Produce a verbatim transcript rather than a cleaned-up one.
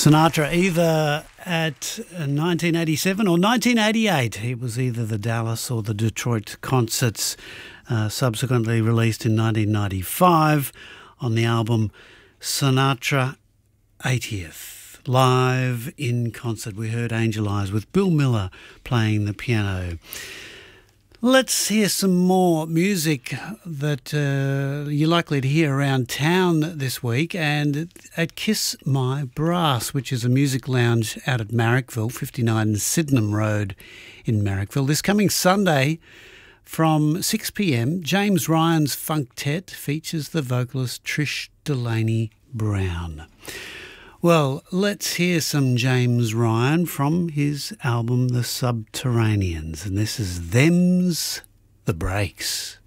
Sinatra, either at nineteen eighty-seven or nineteen eighty-eight. He was either the Dallas or the Detroit concerts, uh, subsequently released in nineteen ninety-five on the album Sinatra eightieth. Live in concert, we heard Angel Eyes with Bill Miller playing the piano. Let's hear some more music that uh, you're likely to hear around town this week, and at Kiss My Brass, which is a music lounge out at Marrickville, fifty-nine Sydenham Road in Marrickville. This coming Sunday from six p.m, James Ryan's Funktet features the vocalist Trish Delaney Brown. Well, let's hear some James Ryan from his album The Subterraneans, and this is Them's the Breaks.